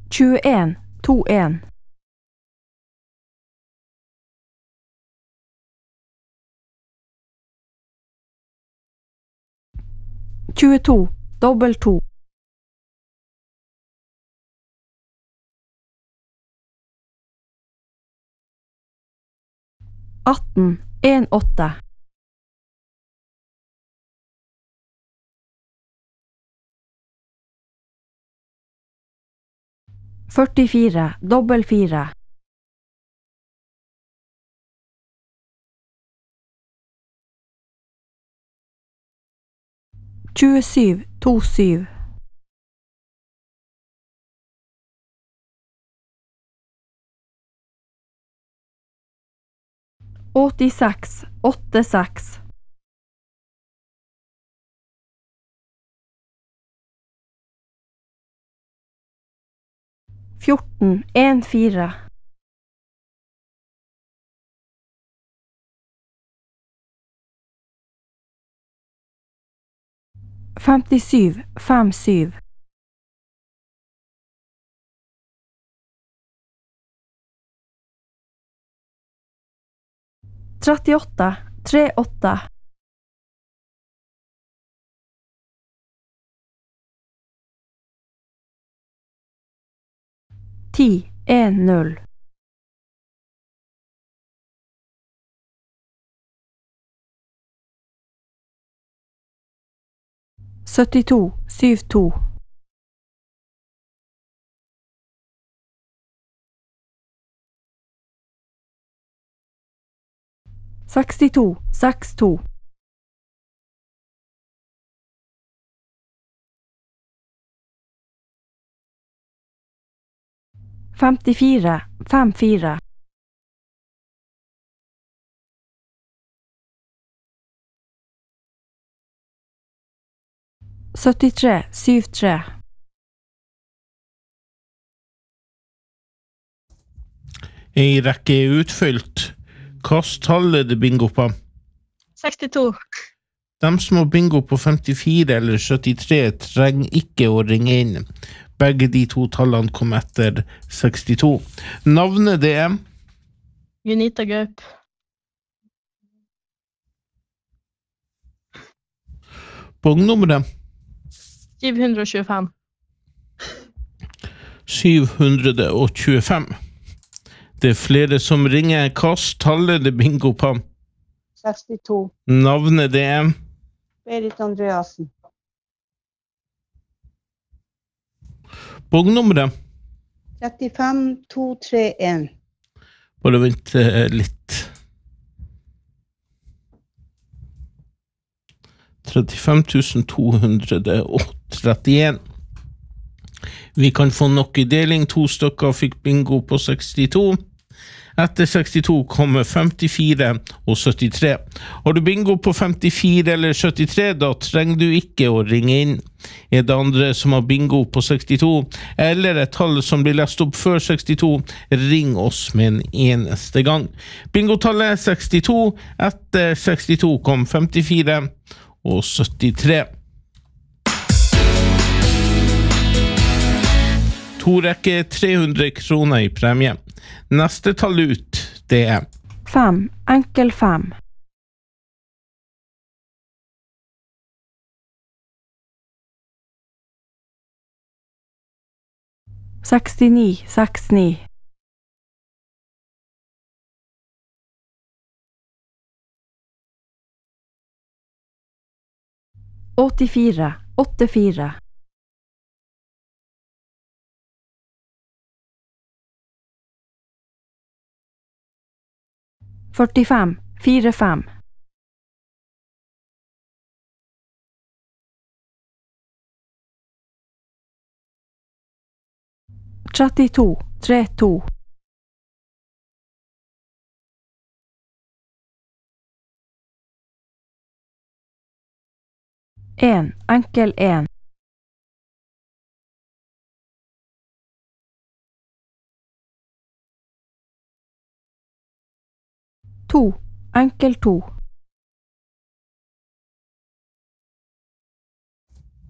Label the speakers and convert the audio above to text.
Speaker 1: 21, 21. 22, dobbel 2. 18, 1, 8. 44, dobbel 4. 27, 2, 7. 86, 8, 6. 14, 1, 4. 57, 5, 7. 38, 3, 8. 10, 1, 0. 72, 7, 2. 62, 6, 2. 54, 5, 4. 73, 7, 3.
Speaker 2: En rekke er utfylt. Kast tallet det bingo på.
Speaker 3: 62.
Speaker 2: De som har bingo på 54 eller 73 trenger ikke å ringe inn. Begge de to tallene kom etter 62. Navnet det er
Speaker 3: Junita Gaup.
Speaker 2: Bongnummeret
Speaker 3: 725.
Speaker 2: 725. Det er flere som ringer. Kast tallet det bingo på.
Speaker 4: 62.
Speaker 2: Navnet det er
Speaker 4: Berit Andreasen.
Speaker 2: Bongnummeret
Speaker 4: 35 231.
Speaker 2: Bare vent litt. 35 231. Vi kan få nok i deling. 2 stykker fikk bingo på 62. Etter 62 kommer 54 og 73. Har du bingo på 54 eller 73, da trenger du ikke å ringe inn. Er det andre som har bingo på 62, eller et tall som blir lest opp før 62, ring oss med en eneste gang. Bingotallet 62, etter 62 kom 54 og 73. To rekker 300 kroner i premie. Neste tall ut, det er
Speaker 1: 5, enkel 5. 69, 69. 84, 84. 45, 45. 32, 32. 1, enkel 1. 2, enkel 2.